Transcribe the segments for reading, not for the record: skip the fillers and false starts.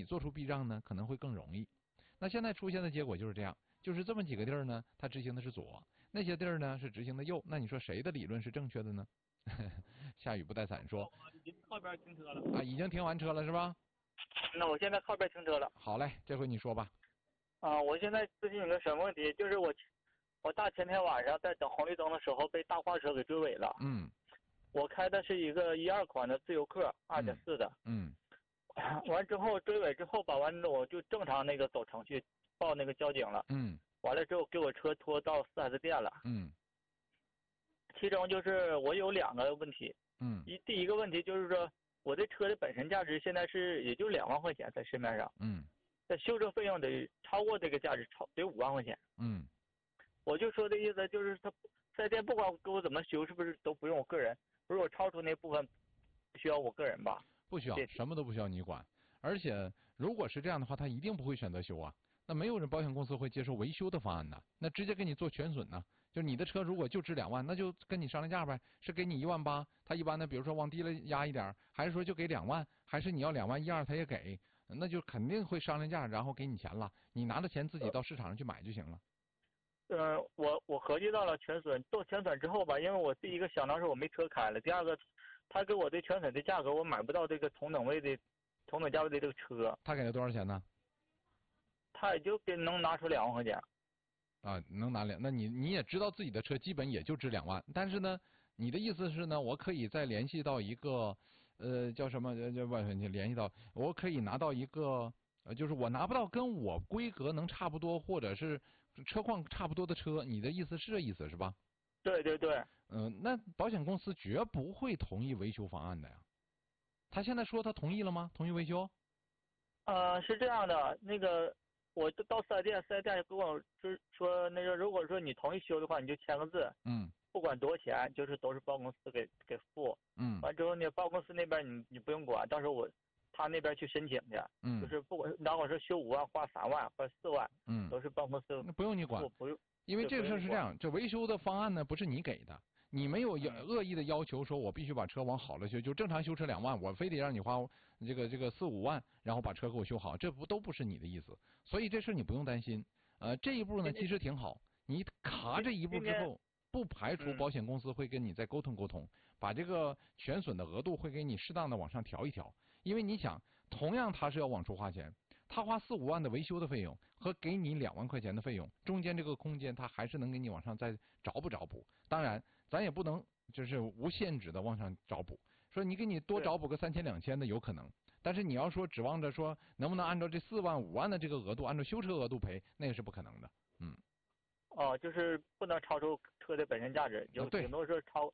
做出避让呢，可能会更容易。那现在出现的结果就是这样，就是这么几个地儿呢，它执行的是左，那些地儿呢是执行的右。那你说谁的理论是正确的呢？下雨不带伞说， 已经靠边停车了啊，已经停完车了是吧？ 那我现在靠边停车了。 好嘞，这回你说吧。 我现在咨询一个什么问题，就是我大前天晚上在等红绿灯的时候被大货车给追尾了。我开的是一个12款的自由客2.4的。完之后追尾之后吧，完了我就正常那个走程序报那个交警了。完了之后给我车拖到4S店了。其中就是我有2个问题。第一个问题就是说，我这车的本身价值现在是也就2万块钱在市面上。这修车费用得超过这个价值，得5万块钱。我就说的意思就是，他4S店不管给我怎么修，是不是都不用我个人？不是我超出那部分需要我个人吧？ 不需要，什么都不需要你管。而且如果是这样的话，他一定不会选择修啊。那没有人保险公司会接受维修的方案的，那直接给你做全损呢。就你的车如果就值2万，那就跟你商量价呗，是给你1.8万，他一般的比如说往低了压一点，还是说就给2万，还是你要2.1万1.2他也给，那就肯定会商量价，然后给你钱了，你拿着钱自己到市场上去买就行了。 我合计到了全损，做全损之后吧，因为我第一个想到是我没车开了，第二个他给我的全损的价格我买不到这个同等价位的这个车。 他给了多少钱呢？ 他也就能拿出2万块钱。 啊，能拿2，那你也知道自己的车基本也就值2万，但是呢，你的意思是呢，我可以再联系到一个叫什么你联系到，我可以拿到一个就是我拿不到跟我规格能差不多或者是车况差不多的车，你的意思是这意思是吧？ 对对对。 那保险公司绝不会同意维修方案的呀。他现在说他同意了吗？同意维修？ 是这样的，那个我到4S店跟我说那个，如果说你同意修的话，你就签个字。不管多少钱，就是都是保险公司给付。完之后呢，保险公司那边你不用管，到时候他那边去申请去。就是不管哪管是修5万花3万或者4万。都是保险公司。 那不用你管。 不用。 因为这个事儿是这样，这维修的方案呢不是你给的，你没有恶意的要求说我必须把车往好了修，就正常修车2万，我非得让你花这个4-5万，然后把车给我修好，这都不是你的意思，所以这事你不用担心。这一步呢其实挺好，你卡这一步之后，不排除保险公司会跟你再沟通沟通，把这个全损的额度会给你适当的往上调一调，因为你想，同样他是要往出花钱。他花4-5万的维修的费用和给你2万块钱的费用，中间这个空间他还是能给你往上再找补。当然，咱也不能就是无限制的往上找补，说你给你多找补个3000-2000的有可能，但是你要说指望着说能不能按照这4万5万的这个额度，按照修车额度赔，那也是不可能的。 就是不能超出车的本身价值，有顶多是超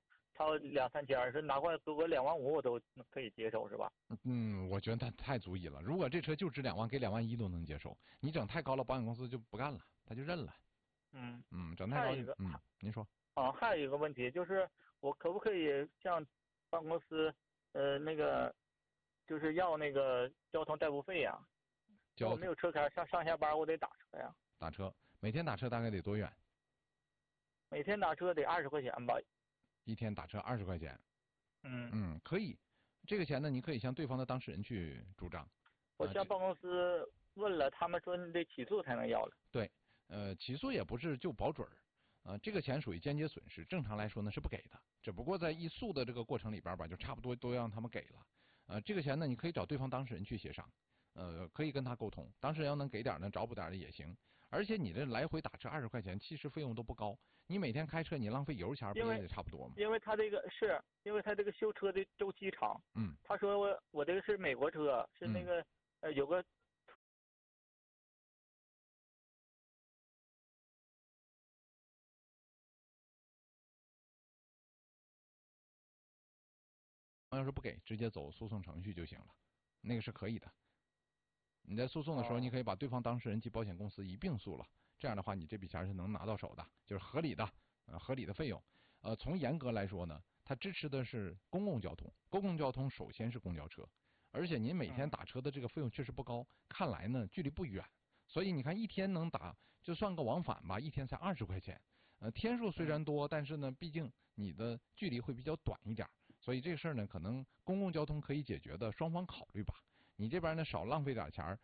2-3千，是拿过来给我2万5我都可以接受，是吧？ 我觉得他太足以了。如果这车就值2万，给2万1都能接受。你整太高了，保险公司就不干了，他就认了。整太高。您说。 还有一个问题就是，我可不可以向保险公司那个就是要那个交通代步费呀？我没有车开，上下班我得打车呀。 打车，每天打车大概得多远？ 每天打车得20块钱吧。 一天打车20块钱。可以。这个钱呢，你可以向对方的当事人去主张。 我向办公司问了，他们说你得起诉才能要了。 对，起诉也不是就保准儿，这个钱属于间接损失，正常来说呢是不给的，只不过在议诉的这个过程里边吧，就差不多都让他们给了。这个钱呢，你可以找对方当事人去协商。可以跟他沟通，当事人要能给点呢，找补点的也行。而且你这来回打车20块钱，其实费用都不高。你每天开车，你浪费油钱不也得差不多吗？ 因为他这个修车的周期长。他说我这个是美国车，是那个有个。 要是不给，直接走诉讼程序就行了，那个是可以的。你在诉讼的时候，你可以把对方当事人及保险公司一并诉了，这样的话你这笔钱是能拿到手的，就是合理的费用。从严格来说呢，它支持的是公共交通，公共交通首先是公交车，而且您每天打车的这个费用确实不高，看来呢距离不远，所以你看一天能打，就算个往返吧，一天才20块钱。天数虽然多，但是呢，毕竟你的距离会比较短一点，所以这个事儿呢，可能公共交通可以解决的，双方考虑吧。你这边呢少浪费点钱，